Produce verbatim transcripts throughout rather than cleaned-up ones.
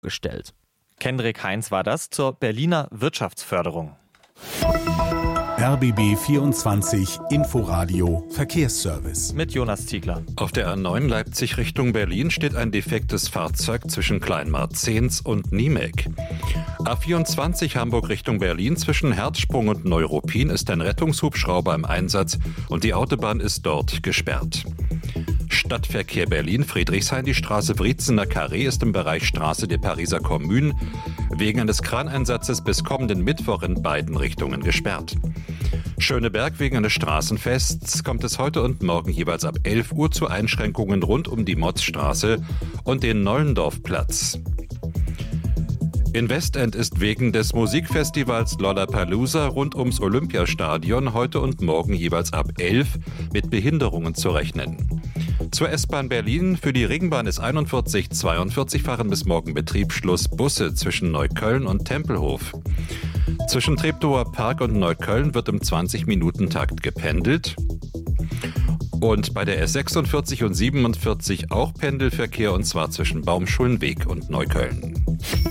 gestellt. Kendrick Heinz war das zur Berliner Wirtschaftsförderung. R B B vierundzwanzig Inforadio Verkehrsservice. Mit Jonas Ziegler. Auf der A neun Leipzig Richtung Berlin steht ein defektes Fahrzeug zwischen Kleinmarzehns und Niemek. A vierundzwanzig Hamburg Richtung Berlin zwischen Herzsprung und Neuruppin ist ein Rettungshubschrauber im Einsatz und die Autobahn ist dort gesperrt. Stadtverkehr Berlin, Friedrichshain, die Straße Wriezener Carré ist im Bereich Straße der Pariser Kommune wegen eines Kraneinsatzes bis kommenden Mittwoch in beiden Richtungen gesperrt. Schöneberg wegen eines Straßenfests kommt es heute und morgen jeweils ab elf Uhr zu Einschränkungen rund um die Motzstraße und den Nollendorfplatz. In Westend ist wegen des Musikfestivals Lollapalooza rund ums Olympiastadion heute und morgen jeweils ab elf mit Behinderungen zu rechnen. Zur S-Bahn Berlin, für die Ringbahn ist einundvierzig zweiundvierzig fahren bis morgen Betriebsschluss Busse zwischen Neukölln und Tempelhof. Zwischen Treptower Park und Neukölln wird im zwanzig-Minuten-Takt gependelt. Und bei der S sechsundvierzig und siebenundvierzig auch Pendelverkehr, und zwar zwischen Baumschulenweg und Neukölln.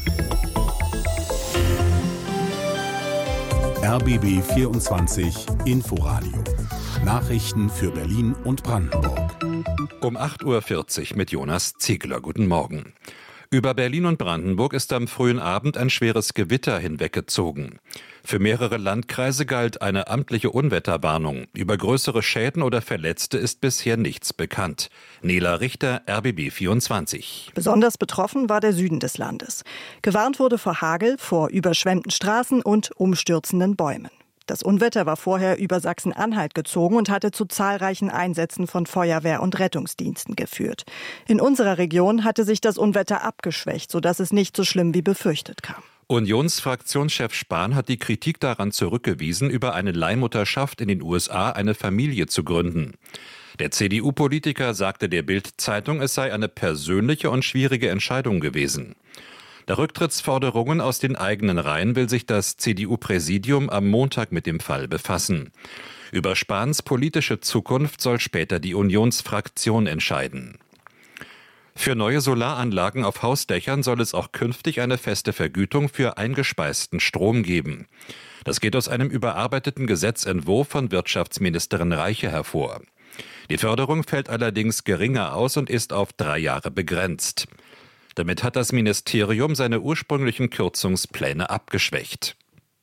R B B vierundzwanzig Inforadio. Nachrichten für Berlin und Brandenburg. Um acht Uhr vierzig mit Jonas Ziegler. Guten Morgen. Über Berlin und Brandenburg ist am frühen Abend ein schweres Gewitter hinweggezogen. Für mehrere Landkreise galt eine amtliche Unwetterwarnung. Über größere Schäden oder Verletzte ist bisher nichts bekannt. Nela Richter, R B B vierundzwanzig. Besonders betroffen war der Süden des Landes. Gewarnt wurde vor Hagel, vor überschwemmten Straßen und umstürzenden Bäumen. Das Unwetter war vorher über Sachsen-Anhalt gezogen und hatte zu zahlreichen Einsätzen von Feuerwehr und Rettungsdiensten geführt. In unserer Region hatte sich das Unwetter abgeschwächt, sodass es nicht so schlimm wie befürchtet kam. Unionsfraktionschef Spahn hat die Kritik daran zurückgewiesen, über eine Leihmutterschaft in den U S A eine Familie zu gründen. Der C D U-Politiker sagte der Bild-Zeitung, es sei eine persönliche und schwierige Entscheidung gewesen. Der Rücktrittsforderungen aus den eigenen Reihen will sich das C D U-Präsidium am Montag mit dem Fall befassen. Über Spahns politische Zukunft soll später die Unionsfraktion entscheiden. Für neue Solaranlagen auf Hausdächern soll es auch künftig eine feste Vergütung für eingespeisten Strom geben. Das geht aus einem überarbeiteten Gesetzentwurf von Wirtschaftsministerin Reiche hervor. Die Förderung fällt allerdings geringer aus und ist auf drei Jahre begrenzt. Damit hat das Ministerium seine ursprünglichen Kürzungspläne abgeschwächt.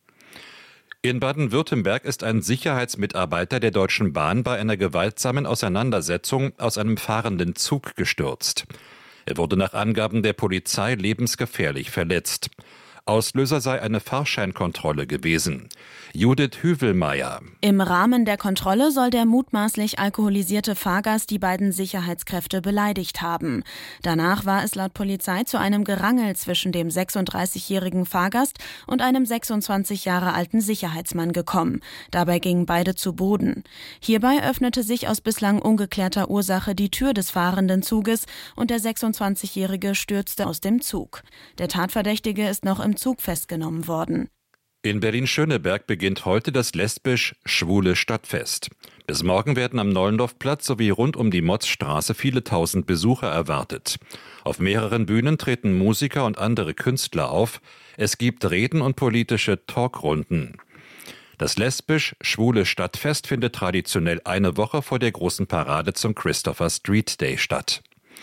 In Baden-Württemberg ist ein Sicherheitsmitarbeiter der Deutschen Bahn bei einer gewaltsamen Auseinandersetzung aus einem fahrenden Zug gestürzt. Er wurde nach Angaben der Polizei lebensgefährlich verletzt. Auslöser sei eine Fahrscheinkontrolle gewesen. Judith Hüvelmeier. Im Rahmen der Kontrolle soll der mutmaßlich alkoholisierte Fahrgast die beiden Sicherheitskräfte beleidigt haben. Danach war es laut Polizei zu einem Gerangel zwischen dem sechsunddreißigjährigen Fahrgast und einem sechsundzwanzig Jahre alten Sicherheitsmann gekommen. Dabei gingen beide zu Boden. Hierbei öffnete sich aus bislang ungeklärter Ursache die Tür des fahrenden Zuges und der sechsundzwanzigjährige stürzte aus dem Zug. Der Tatverdächtige ist noch im Zug festgenommen worden. In Berlin-Schöneberg beginnt heute das lesbisch-schwule Stadtfest. Bis morgen werden am Nollendorfplatz sowie rund um die Motzstraße viele tausend Besucher erwartet. Auf mehreren Bühnen treten Musiker und andere Künstler auf. Es gibt Reden und politische Talkrunden. Das lesbisch-schwule Stadtfest findet traditionell eine Woche vor der großen Parade zum Christopher Street Day statt.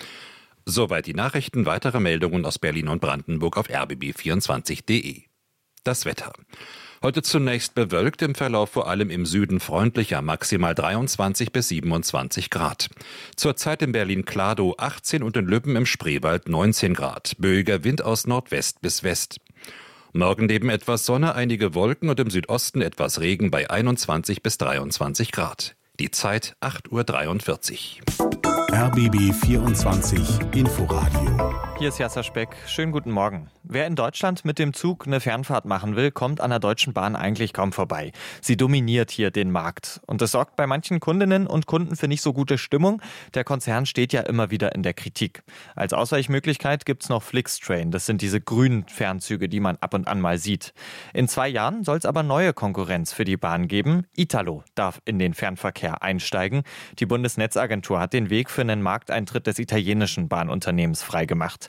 Soweit die Nachrichten. Weitere Meldungen aus Berlin und Brandenburg auf r b b vierundzwanzig punkt d e. Das Wetter. Heute zunächst bewölkt, im Verlauf vor allem im Süden freundlicher, maximal dreiundzwanzig bis siebenundzwanzig Grad. Zurzeit in Berlin-Kladow achtzehn und in Lübben im Spreewald neunzehn Grad. Böiger Wind aus Nordwest bis West. Morgen neben etwas Sonne einige Wolken und im Südosten etwas Regen bei einundzwanzig bis dreiundzwanzig Grad. Die Zeit acht Uhr dreiundvierzig. R B B vierundzwanzig Inforadio. Hier ist Jasser Speck. Schönen guten Morgen. Wer in Deutschland mit dem Zug eine Fernfahrt machen will, kommt an der Deutschen Bahn eigentlich kaum vorbei. Sie dominiert hier den Markt. Und das sorgt bei manchen Kundinnen und Kunden für nicht so gute Stimmung. Der Konzern steht ja immer wieder in der Kritik. Als Ausweichmöglichkeit gibt's noch Flixtrain. Das sind diese grünen Fernzüge, die man ab und an mal sieht. In zwei Jahren soll es aber neue Konkurrenz für die Bahn geben. Italo darf in den Fernverkehr einsteigen. Die Bundesnetzagentur hat den Weg für einen Markteintritt des italienischen Bahnunternehmens freigemacht.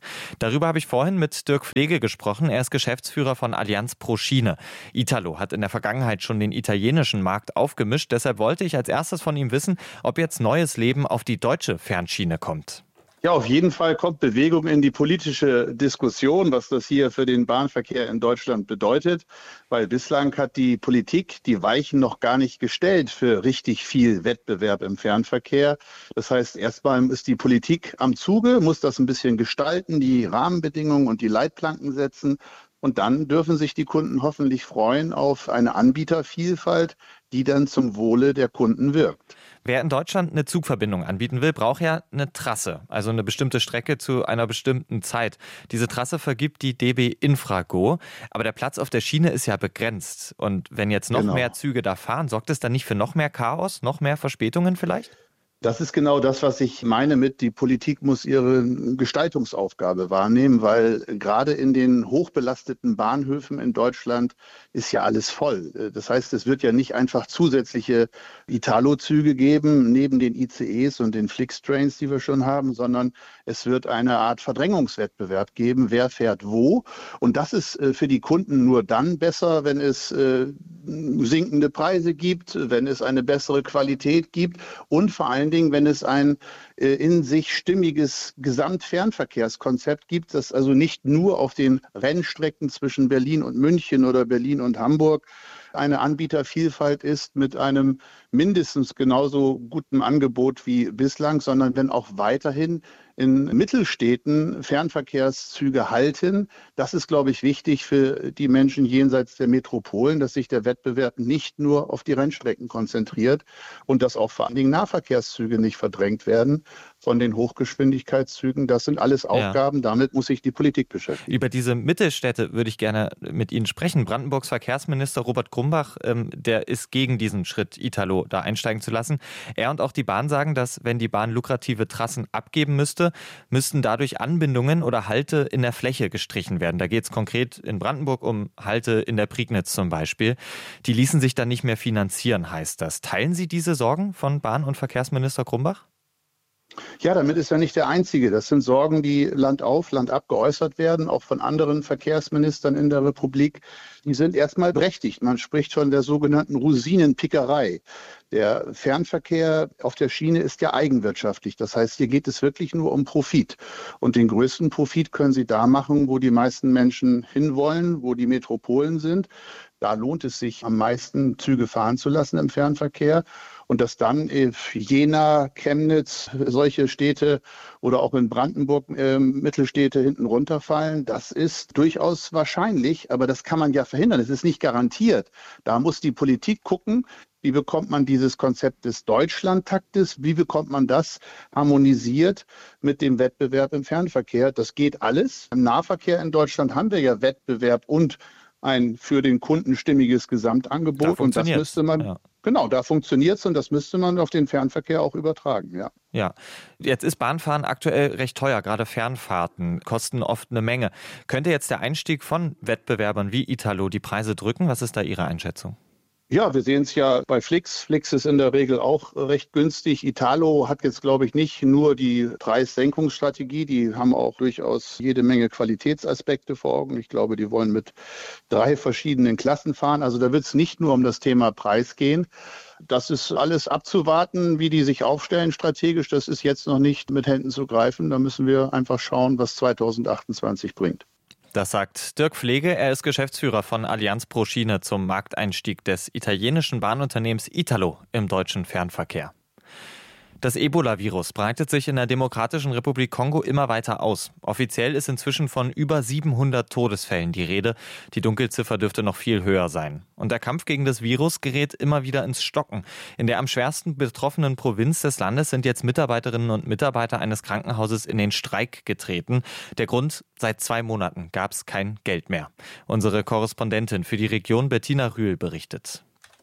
Darüber habe ich vorhin mit Dirk Pflege gesprochen. Er ist Geschäftsführer von Allianz pro Schiene. Italo hat in der Vergangenheit schon den italienischen Markt aufgemischt. Deshalb wollte ich als erstes von ihm wissen, ob jetzt neues Leben auf die deutsche Fernschiene kommt. Ja, auf jeden Fall kommt Bewegung in die politische Diskussion, was das hier für den Bahnverkehr in Deutschland bedeutet. Weil bislang hat die Politik die Weichen noch gar nicht gestellt für richtig viel Wettbewerb im Fernverkehr. Das heißt, erstmal ist die Politik am Zuge, muss das ein bisschen gestalten, die Rahmenbedingungen und die Leitplanken setzen. Und dann dürfen sich die Kunden hoffentlich freuen auf eine Anbietervielfalt, die dann zum Wohle der Kunden wirkt. Wer in Deutschland eine Zugverbindung anbieten will, braucht ja eine Trasse, also eine bestimmte Strecke zu einer bestimmten Zeit. Diese Trasse vergibt die D B Infrago, aber der Platz auf der Schiene ist ja begrenzt. Und wenn jetzt noch Genau. mehr Züge da fahren, sorgt es dann nicht für noch mehr Chaos, noch mehr Verspätungen vielleicht? Das ist genau das, was ich meine mit, die Politik muss ihre Gestaltungsaufgabe wahrnehmen, weil gerade in den hochbelasteten Bahnhöfen in Deutschland ist ja alles voll. Das heißt, es wird ja nicht einfach zusätzliche Italo-Züge geben, neben den I C Es und den Flixtrains, die wir schon haben, sondern es wird eine Art Verdrängungswettbewerb geben, wer fährt wo. Und das ist für die Kunden nur dann besser, wenn es sinkende Preise gibt, wenn es eine bessere Qualität gibt und vor allen Dingen, wenn es ein äh, in sich stimmiges Gesamtfernverkehrskonzept gibt, das also nicht nur auf den Rennstrecken zwischen Berlin und München oder Berlin und Hamburg eine Anbietervielfalt ist mit einem mindestens genauso guten Angebot wie bislang, sondern wenn auch weiterhin in Mittelstädten Fernverkehrszüge halten. Das ist, glaube ich, wichtig für die Menschen jenseits der Metropolen, dass sich der Wettbewerb nicht nur auf die Rennstrecken konzentriert und dass auch vor allen Dingen Nahverkehrszüge nicht verdrängt werden von den Hochgeschwindigkeitszügen. Das sind alles Aufgaben, ja. Damit muss sich die Politik beschäftigen. Über diese Mittelstädte würde ich gerne mit Ihnen sprechen. Brandenburgs Verkehrsminister Robert Grumbach, ähm, der ist gegen diesen Schritt, Italo da einsteigen zu lassen. Er und auch die Bahn sagen, dass wenn die Bahn lukrative Trassen abgeben müsste, müssten dadurch Anbindungen oder Halte in der Fläche gestrichen werden. Da geht es konkret in Brandenburg um Halte in der Prignitz zum Beispiel. Die ließen sich dann nicht mehr finanzieren, heißt das. Teilen Sie diese Sorgen von Bahn- und Verkehrsminister Grumbach? Ja, damit ist er nicht der Einzige. Das sind Sorgen, die Land auf, Land ab geäußert werden, auch von anderen Verkehrsministern in der Republik. Die sind erstmal berechtigt. Man spricht von der sogenannten Rosinenpickerei. Der Fernverkehr auf der Schiene ist ja eigenwirtschaftlich. Das heißt, hier geht es wirklich nur um Profit. Und den größten Profit können Sie da machen, wo die meisten Menschen hinwollen, wo die Metropolen sind. Da lohnt es sich am meisten, Züge fahren zu lassen im Fernverkehr. Und dass dann Jena, Chemnitz, solche Städte oder auch in Brandenburg äh, Mittelstädte hinten runterfallen, das ist durchaus wahrscheinlich, aber das kann man ja verhindern. Es ist nicht garantiert. Da muss die Politik gucken, wie bekommt man dieses Konzept des Deutschlandtaktes, wie bekommt man das harmonisiert mit dem Wettbewerb im Fernverkehr. Das geht alles. Im Nahverkehr in Deutschland haben wir ja Wettbewerb und ein für den Kunden stimmiges Gesamtangebot. Da und das müsste man, ja. Genau, da funktioniert es und das müsste man auf den Fernverkehr auch übertragen, ja. Ja, jetzt ist Bahnfahren aktuell recht teuer, gerade Fernfahrten kosten oft eine Menge. Könnte jetzt der Einstieg von Wettbewerbern wie Italo die Preise drücken? Was ist da Ihre Einschätzung? Ja, wir sehen es ja bei Flix. Flix ist in der Regel auch recht günstig. Italo hat jetzt, glaube ich, nicht nur die Preissenkungsstrategie, die haben auch durchaus jede Menge Qualitätsaspekte vor Augen. Ich glaube, die wollen mit drei verschiedenen Klassen fahren. Also da wird es nicht nur um das Thema Preis gehen. Das ist alles abzuwarten, wie die sich aufstellen strategisch. Das ist jetzt noch nicht mit Händen zu greifen. Da müssen wir einfach schauen, was zwanzig achtundzwanzig bringt. Das sagt Dirk Pflege. Er ist Geschäftsführer von Allianz pro Schiene zum Markteinstieg des italienischen Bahnunternehmens Italo im deutschen Fernverkehr. Das Ebola-Virus breitet sich in der Demokratischen Republik Kongo immer weiter aus. Offiziell ist inzwischen von über siebenhundert Todesfällen die Rede. Die Dunkelziffer dürfte noch viel höher sein. Und der Kampf gegen das Virus gerät immer wieder ins Stocken. In der am schwersten betroffenen Provinz des Landes sind jetzt Mitarbeiterinnen und Mitarbeiter eines Krankenhauses in den Streik getreten. Der Grund: seit zwei Monaten gab es kein Geld mehr. Unsere Korrespondentin für die Region Bettina Rühl berichtet.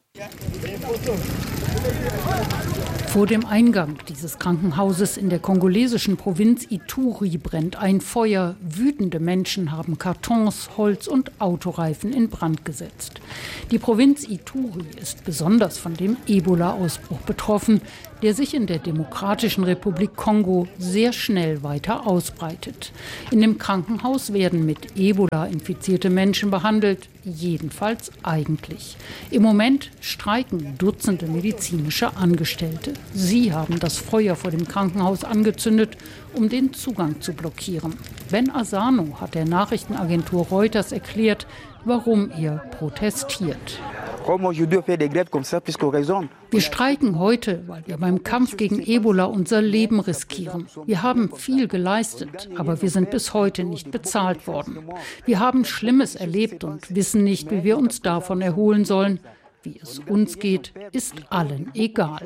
Vor dem Eingang dieses Krankenhauses in der kongolesischen Provinz Ituri brennt ein Feuer. Wütende Menschen haben Kartons, Holz und Autoreifen in Brand gesetzt. Die Provinz Ituri ist besonders von dem Ebola-Ausbruch betroffen. der sich in der Demokratischen Republik Kongo sehr schnell weiter ausbreitet. In dem Krankenhaus werden mit Ebola infizierte Menschen behandelt, jedenfalls eigentlich. Im Moment streiken Dutzende medizinische Angestellte. Sie haben das Feuer vor dem Krankenhaus angezündet, um den Zugang zu blockieren. Ben Asano hat der Nachrichtenagentur Reuters erklärt, warum er protestiert. Wir streiken heute, weil wir beim Kampf gegen Ebola unser Leben riskieren. Wir haben viel geleistet, aber wir sind bis heute nicht bezahlt worden. Wir haben Schlimmes erlebt und wissen nicht, wie wir uns davon erholen sollen. Wie es uns geht, ist allen egal.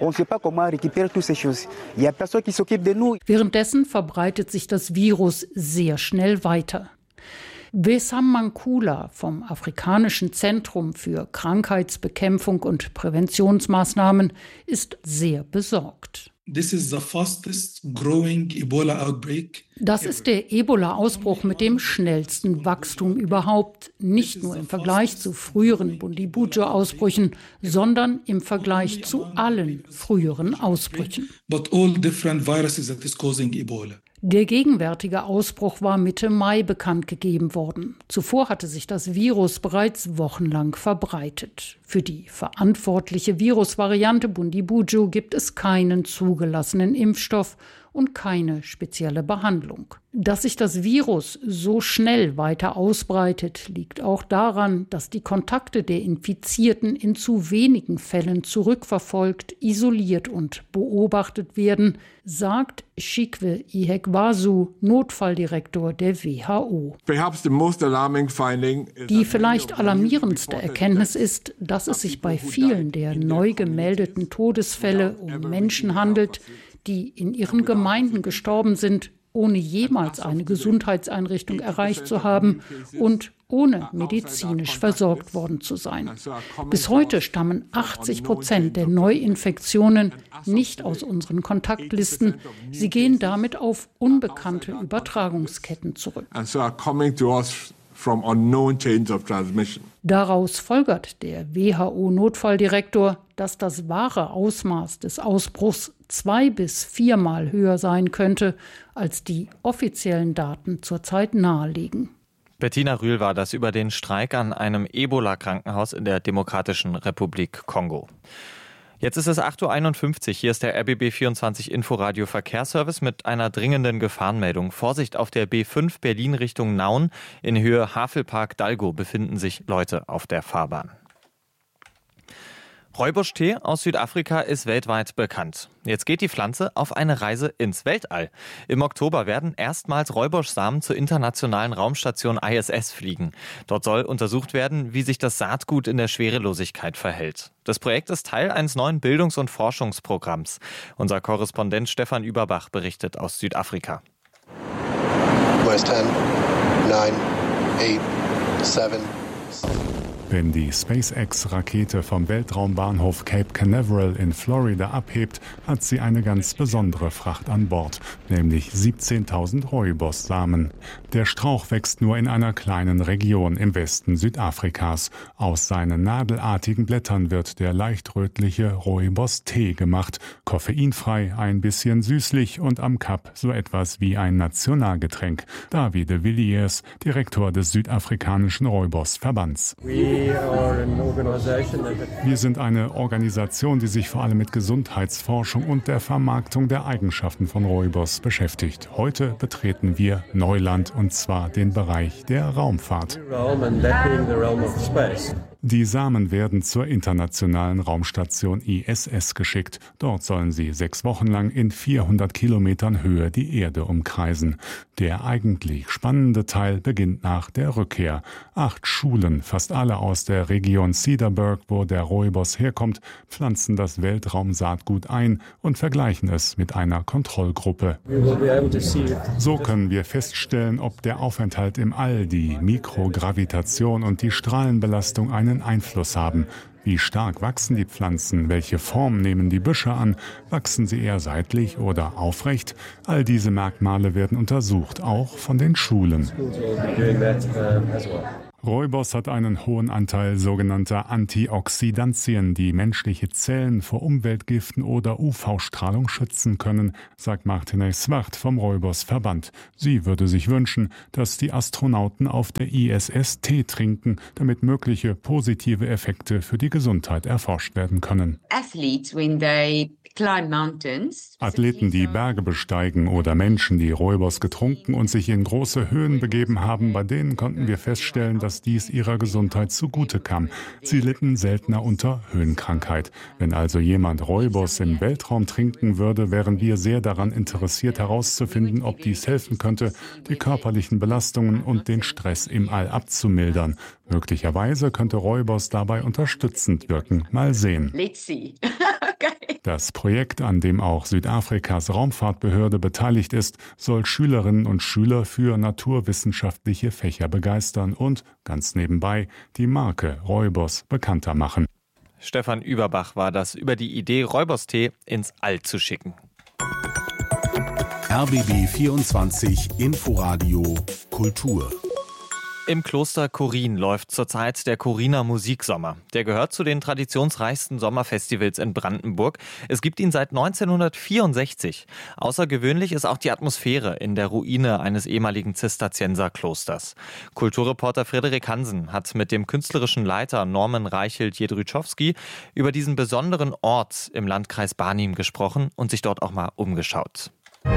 Währenddessen verbreitet sich das Virus sehr schnell weiter. Wessam Mankula vom Afrikanischen Zentrum für Krankheitsbekämpfung und Präventionsmaßnahmen ist sehr besorgt. This is the fastest growing Ebola outbreak. Das ist der Ebola-Ausbruch mit dem schnellsten Wachstum überhaupt, nicht nur im Vergleich zu früheren Bundibugyo-Ausbrüchen, sondern im Vergleich zu allen früheren Ausbrüchen. But all different viruses that is causing Ebola. Der gegenwärtige Ausbruch war Mitte Mai bekannt gegeben worden. Zuvor hatte sich das Virus bereits wochenlang verbreitet. Für die verantwortliche Virusvariante Bundibugyo gibt es keinen zugelassenen Impfstoff und keine spezielle Behandlung. Dass sich das Virus so schnell weiter ausbreitet, liegt auch daran, dass die Kontakte der Infizierten in zu wenigen Fällen zurückverfolgt, isoliert und beobachtet werden, sagt Chikwe Ihekwasu, Notfalldirektor der W H O. Die vielleicht alarmierendste Erkenntnis ist, dass es sich bei vielen der neu gemeldeten Todesfälle um Menschen handelt, die in ihren Gemeinden gestorben sind, ohne jemals eine Gesundheitseinrichtung erreicht zu haben und ohne medizinisch versorgt worden zu sein. Bis heute stammen achtzig Prozent der Neuinfektionen nicht aus unseren Kontaktlisten. Sie gehen damit auf unbekannte Übertragungsketten zurück. Daraus folgert der W H O-Notfalldirektor, dass das wahre Ausmaß des Ausbruchs zwei- bis viermal höher sein könnte, als die offiziellen Daten zurzeit nahelegen. Bettina Rühl war das über den Streik an einem Ebola-Krankenhaus in der Demokratischen Republik Kongo. Jetzt ist es acht Uhr einundfünfzig. Hier ist der R B B vierundzwanzig Inforadio Verkehrsservice mit einer dringenden Gefahrenmeldung. Vorsicht, auf der B fünf Berlin Richtung Nauen in Höhe Havelpark-Dalgo befinden sich Leute auf der Fahrbahn. Rooibos-Tee aus Südafrika ist weltweit bekannt. Jetzt geht die Pflanze auf eine Reise ins Weltall. Im Oktober werden erstmals Rooibos-Samen zur internationalen Raumstation I S S fliegen. Dort soll untersucht werden, wie sich das Saatgut in der Schwerelosigkeit verhält. Das Projekt ist Teil eines neuen Bildungs- und Forschungsprogramms. Unser Korrespondent Stefan Überbach berichtet aus Südafrika. zehn, neun, acht, sieben. Wenn die SpaceX-Rakete vom Weltraumbahnhof Cape Canaveral in Florida abhebt, hat sie eine ganz besondere Fracht an Bord, nämlich siebzehntausend Rooibos-Samen. Der Strauch wächst nur in einer kleinen Region im Westen Südafrikas. Aus seinen nadelartigen Blättern wird der leicht rötliche Rooibos-Tee gemacht, koffeinfrei, ein bisschen süßlich und am Kap so etwas wie ein Nationalgetränk. David de Villiers, Direktor des südafrikanischen Rooibos-Verbands. Wir sind eine Organisation, die sich vor allem mit Gesundheitsforschung und der Vermarktung der Eigenschaften von Rooibos beschäftigt. Heute betreten wir Neuland, und zwar den Bereich der Raumfahrt. Die Samen werden zur internationalen Raumstation I S S geschickt. Dort sollen sie sechs Wochen lang in vierhundert Kilometern Höhe die Erde umkreisen. Der eigentlich spannende Teil beginnt nach der Rückkehr. Acht Schulen, fast alle aus der Region Cedarburg, wo der Rooibos herkommt, pflanzen das Weltraumsaatgut ein und vergleichen es mit einer Kontrollgruppe. So können wir feststellen, ob der Aufenthalt im All, die Mikrogravitation und die Strahlenbelastung einen Einfluss haben. Wie stark wachsen die Pflanzen? Welche Form nehmen die Büsche an? Wachsen sie eher seitlich oder aufrecht? All diese Merkmale werden untersucht, auch von den Schulen. Rooibos hat einen hohen Anteil sogenannter Antioxidantien, die menschliche Zellen vor Umweltgiften oder U V-Strahlung schützen können, sagt Martine Swart vom Rooibos-Verband. Sie würde sich wünschen, dass die Astronauten auf der I S S Tee trinken, damit mögliche positive Effekte für die Gesundheit erforscht werden können. Athletes, when they climb mountains, Athleten, die Berge besteigen oder Menschen, die Rooibos getrunken und sich in große Höhen begeben haben, bei denen konnten wir feststellen, dass dies ihrer Gesundheit zugute kam. Sie litten seltener unter Höhenkrankheit. Wenn also jemand Rooibos im Weltraum trinken würde, wären wir sehr daran interessiert herauszufinden, ob dies helfen könnte, die körperlichen Belastungen und den Stress im All abzumildern. Möglicherweise könnte Rooibos dabei unterstützend wirken. Mal sehen. Let's see. Das Projekt, an dem auch Südafrikas Raumfahrtbehörde beteiligt ist, soll Schülerinnen und Schüler für naturwissenschaftliche Fächer begeistern und, ganz nebenbei, die Marke Rooibos bekannter machen. Stefan Überbach war das über die Idee, Rooibos-Tee ins All zu schicken. R B B vierundzwanzig Inforadio Kultur. Im Kloster Chorin läuft zurzeit der Choriner Musiksommer. Der gehört zu den traditionsreichsten Sommerfestivals in Brandenburg. Es gibt ihn seit neunzehnhundertvierundsechzig. Außergewöhnlich ist auch die Atmosphäre in der Ruine eines ehemaligen Zisterzienserklosters. Kulturreporter Frederik Hansen hat mit dem künstlerischen Leiter Norman Reichelt-Jedrzejowski über diesen besonderen Ort im Landkreis Barnim gesprochen und sich dort auch mal umgeschaut.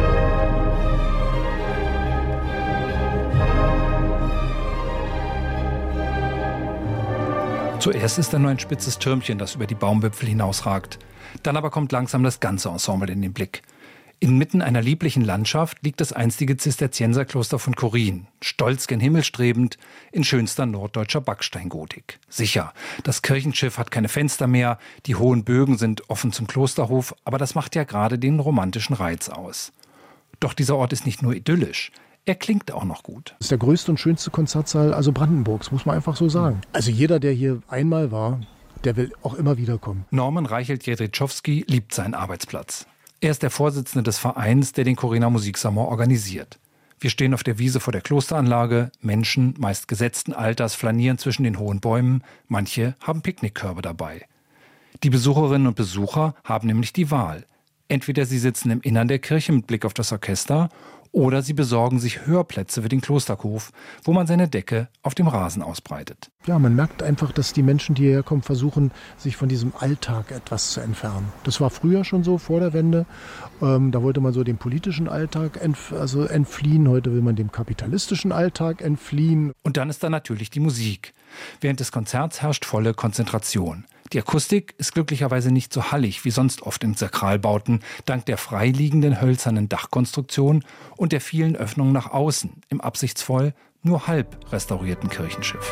Zuerst ist da nur ein spitzes Türmchen, das über die Baumwipfel hinausragt. Dann aber kommt langsam das ganze Ensemble in den Blick. Inmitten einer lieblichen Landschaft liegt das einstige Zisterzienserkloster von Chorin, stolz gen Himmel strebend, in schönster norddeutscher Backsteingotik. Sicher, das Kirchenschiff hat keine Fenster mehr, die hohen Bögen sind offen zum Klosterhof, aber das macht ja gerade den romantischen Reiz aus. Doch dieser Ort ist nicht nur idyllisch. Er klingt auch noch gut. Das ist der größte und schönste Konzertsaal, also Brandenburgs, muss man einfach so sagen. Also jeder, der hier einmal war, der will auch immer wiederkommen. Norman Reichelt-Jedrzejowski liebt seinen Arbeitsplatz. Er ist der Vorsitzende des Vereins, der den Choriner Musiksommer organisiert. Wir stehen auf der Wiese vor der Klosteranlage. Menschen, meist gesetzten Alters, flanieren zwischen den hohen Bäumen. Manche haben Picknickkörbe dabei. Die Besucherinnen und Besucher haben nämlich die Wahl. Entweder sie sitzen im Innern der Kirche mit Blick auf das Orchester oder sie besorgen sich Hörplätze für den Klosterhof, wo man seine Decke auf dem Rasen ausbreitet. Ja, man merkt einfach, dass die Menschen, die hierher kommen, versuchen, sich von diesem Alltag etwas zu entfernen. Das war früher schon so, vor der Wende. Ähm, da wollte man so dem politischen Alltag entf- also entfliehen. Heute will man dem kapitalistischen Alltag entfliehen. Und dann ist da natürlich die Musik. Während des Konzerts herrscht volle Konzentration. Die Akustik ist glücklicherweise nicht so hallig wie sonst oft in Sakralbauten, dank der freiliegenden hölzernen Dachkonstruktion und der vielen Öffnungen nach außen im absichtsvoll nur halb restaurierten Kirchenschiff.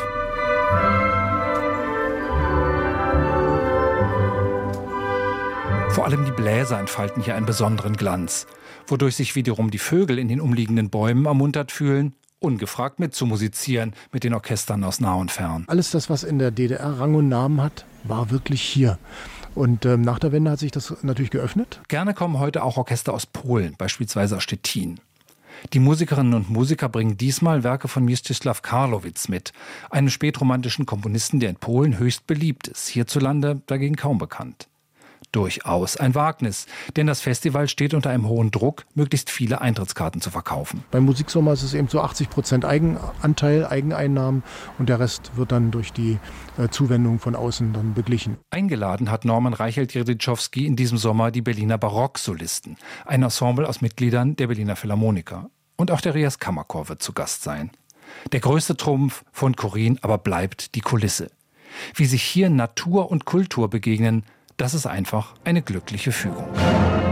Vor allem die Bläser entfalten hier einen besonderen Glanz, wodurch sich wiederum die Vögel in den umliegenden Bäumen ermuntert fühlen, ungefragt mitzumusizieren mit den Orchestern aus nah und fern. Alles das, was in der D D R Rang und Namen hat, war wirklich hier. Und ähm, nach der Wende hat sich das natürlich geöffnet. Gerne kommen heute auch Orchester aus Polen, beispielsweise aus Stettin. Die Musikerinnen und Musiker bringen diesmal Werke von Mieczysław Karlowitz mit, einem spätromantischen Komponisten, der in Polen höchst beliebt ist, hierzulande dagegen kaum bekannt. Durchaus ein Wagnis, denn das Festival steht unter einem hohen Druck, möglichst viele Eintrittskarten zu verkaufen. Beim Musiksommer ist es eben so achtzig Prozent Eigenanteil, Eigeneinnahmen und der Rest wird dann durch die äh, Zuwendung von außen dann beglichen. Eingeladen hat Norman Reichelt-Jedrzejowski in diesem Sommer die Berliner Barocksolisten, ein Ensemble aus Mitgliedern der Berliner Philharmoniker. Und auch der Rias Kammerchor wird zu Gast sein. Der größte Trumpf von Chorin aber bleibt die Kulisse. Wie sich hier Natur und Kultur begegnen, das ist einfach eine glückliche Fügung.